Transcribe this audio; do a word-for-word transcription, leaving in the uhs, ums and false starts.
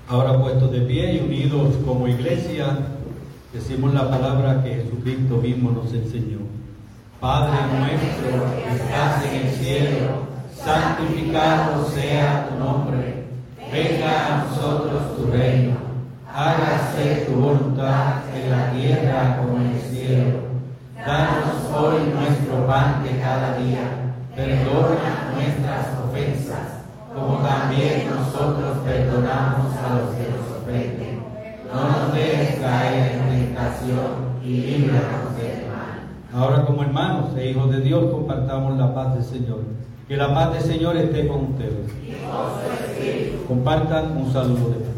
Ahora puestos de pie y unidos como iglesia, decimos la palabra que Jesucristo mismo nos enseñó. Padre nuestro que estás en el cielo, santificado sea tu nombre. Venga a nosotros tu reino. Hágase tu voluntad en la tierra como en el cielo. Danos hoy nuestro pan de cada día. Perdona nuestras ofensas, como también nosotros perdonamos a los que nos ofenden. No nos dejes caer en tentación y líbranos del mal. Ahora, como hermanos e hijos de Dios, compartamos la paz del Señor. Que la paz del Señor esté con ustedes. Compartan un saludo de paz.